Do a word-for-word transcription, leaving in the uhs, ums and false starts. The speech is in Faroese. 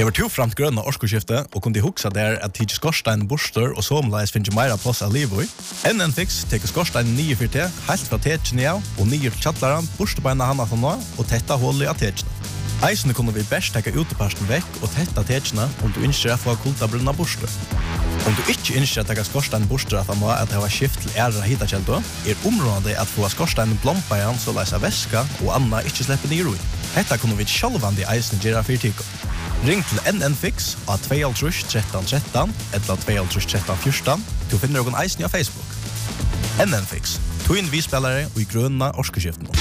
Det var to framt grønne årskoskifte, og kunne huksa der at tidsi skorstein borster og somleis finnes meira plass av livet. N N Fix teker skorstein nye for te, helt fra tekene av, og nye til kjattlaran, borstebeina hana fra nå, og tetta hullet av tekene. Eisene kunne vi best teka uteparsten vekk og tetta tekene om du innskjer å få kultabrunna borster. Om du ikke innskjer å teka skorstein borster at han må at det var skift til æra hitakjeldo, er området at få skorstein blompa igjen så leis av væska og anna ikke slipper nye roi. Hetta kunne vi sjálvandi eisene gjøre for tiko. Ring til N N Fix av två tre tre tre tre eller två tre tre tre fjorton til å finne noen eisene av Facebook. N N Fix, to inn vi spillere og i grønna årskeskiften.